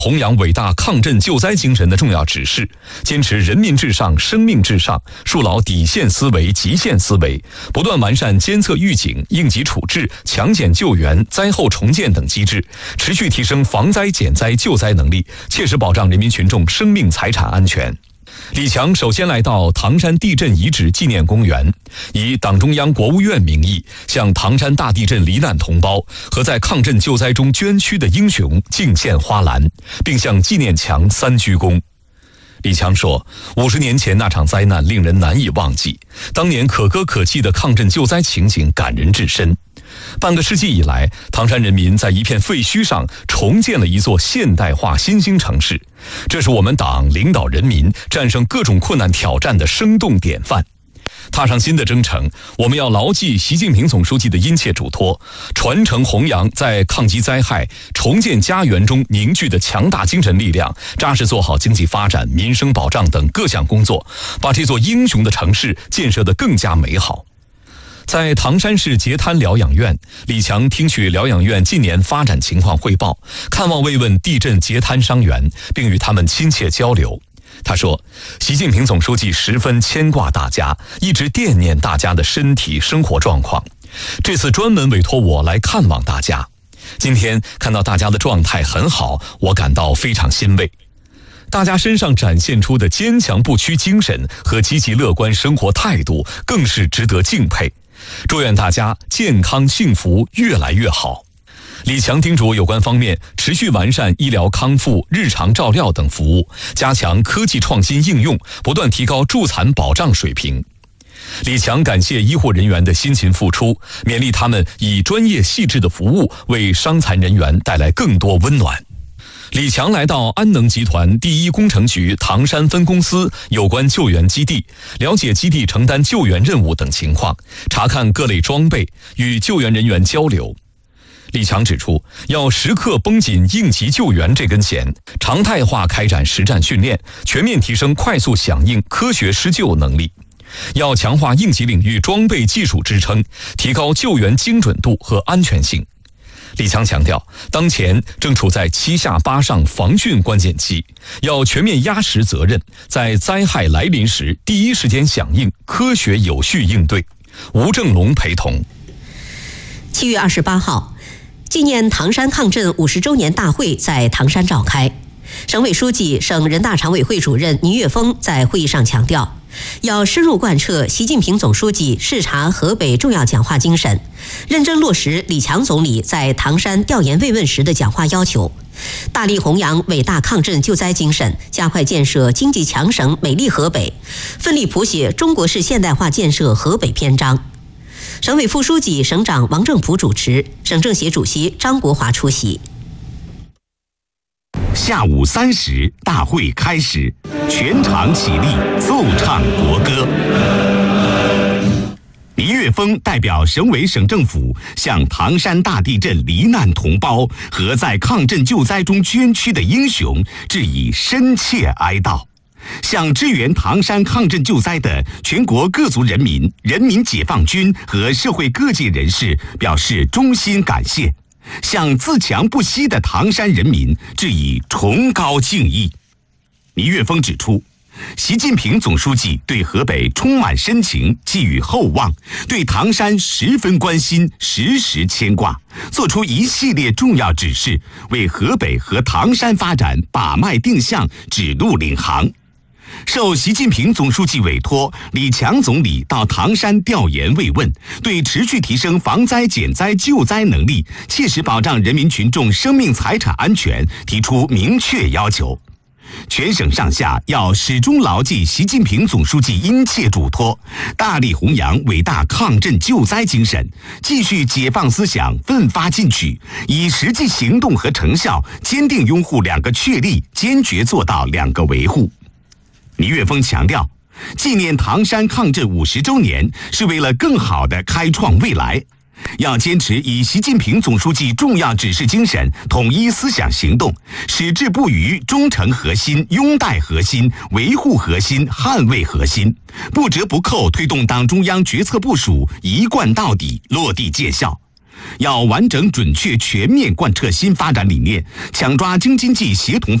弘扬伟大抗震救灾精神的重要指示，坚持人民至上、生命至上，树牢底线思维、极限思维，不断完善监测预警、应急处置、强检救援、灾后重建等机制，持续提升防灾减灾救灾能力，切实保障人民群众生命财产安全。李强首先来到唐山地震遗址纪念公园，以党中央、国务院名义，向唐山大地震罹难同胞和在抗震救灾中捐躯的英雄敬献花篮，并向纪念墙3鞠躬。李强说，50年前那场灾难令人难以忘记，当年可歌可泣的抗震救灾情景感人至深。半个世纪以来，唐山人民在一片废墟上重建了一座现代化新兴城市，这是我们党领导人民战胜各种困难挑战的生动典范。踏上新的征程，我们要牢记习近平总书记的殷切嘱托，传承弘扬在抗击灾害、重建家园中凝聚的强大精神力量，扎实做好经济发展、民生保障等各项工作，把这座英雄的城市建设得更加美好。在唐山市截滩疗养院，李强听取疗养院近年发展情况汇报，看望慰问地震截滩伤员，并与他们亲切交流。他说，习近平总书记十分牵挂大家，一直惦念大家的身体生活状况，这次专门委托我来看望大家。今天看到大家的状态很好，我感到非常欣慰。大家身上展现出的坚强不屈精神和积极乐观生活态度更是值得敬佩。祝愿大家健康幸福，越来越好。李强叮嘱有关方面持续完善医疗康复、日常照料等服务，加强科技创新应用，不断提高助残保障水平。李强感谢医护人员的辛勤付出，勉励他们以专业细致的服务为伤残人员带来更多温暖。李强来到安能集团第1工程局唐山分公司有关救援基地，了解基地承担救援任务等情况，查看各类装备，与救援人员交流。李强指出，要时刻绷紧应急救援这根弦，常态化开展实战训练，全面提升快速响应、科学施救能力。要强化应急领域装备技术支撑，提高救援精准度和安全性。李强强调，当前正处在7下8上防汛关键期，要全面压实责任，在灾害来临时第一时间响应，科学有序应对。吴正龙陪同。 7月28号，纪念唐山抗震50周年大会在唐山召开。省委书记、省人大常委会主任倪岳峰在会议上强调，要深入贯彻习近平总书记视察河北重要讲话精神，认真落实李强总理在唐山调研慰问时的讲话要求，大力弘扬伟大抗震救灾精神，加快建设经济强省美丽河北，奋力谱写中国式现代化建设河北篇章。省委副书记、省长王正普主持，省政协主席张国华出席。 下午3时，大会开始，全场起立奏唱国歌。倪岳峰代表省委省政府向唐山大地震罹难同胞和在抗震救灾中捐躯的英雄致以深切哀悼，向支援唐山抗震救灾的全国各族人民、人民解放军和社会各界人士表示衷心感谢，向自强不息的唐山人民致以崇高敬意。倪岳峰指出，习近平总书记对河北充满深情，寄予厚望，对唐山十分关心，时时牵挂，作出一系列重要指示，为河北和唐山发展把脉定向，指路领航。受习近平总书记委托，李强总理到唐山调研慰问，对持续提升防灾减灾救灾能力，切实保障人民群众生命财产安全提出明确要求。全省上下要始终牢记习近平总书记殷切嘱托，大力弘扬伟大抗震救灾精神，继续解放思想，奋发进取，以实际行动和成效坚定拥护2个确立，坚决做到2个维护。倪岳峰强调，纪念唐山抗震50周年是为了更好地开创未来，要坚持以习近平总书记重要指示精神统一思想行动，矢志不渝，忠诚核心，拥戴核心，维护核心，捍卫核心，不折不扣推动党中央决策部署一贯到底，落地见效。 要完整、准确、全面贯彻新发展理念，抢抓京津冀协同